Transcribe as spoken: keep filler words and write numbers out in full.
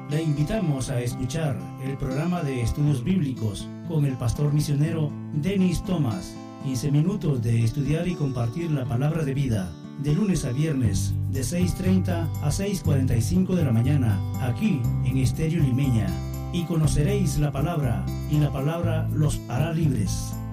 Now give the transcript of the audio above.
Le invitamos a escuchar el programa de estudios bíblicos con el pastor misionero Dennis Thomas. quince minutos de estudiar y compartir la palabra de vida, de lunes a viernes, de seis treinta a seis cuarenta y cinco de la mañana, aquí en Estéreo Limeña. Y conoceréis la palabra, y la palabra los hará libres.